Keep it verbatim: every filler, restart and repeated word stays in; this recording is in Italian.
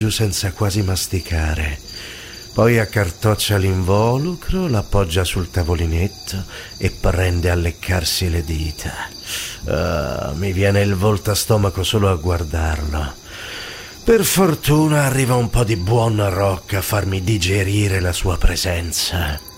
giù senza quasi masticare. Poi accartoccia l'involucro, l'appoggia sul tavolinetto e prende a leccarsi le dita. Uh, mi viene il volto a stomaco solo a guardarlo. Per fortuna arriva un po' di buon rock a farmi digerire la sua presenza.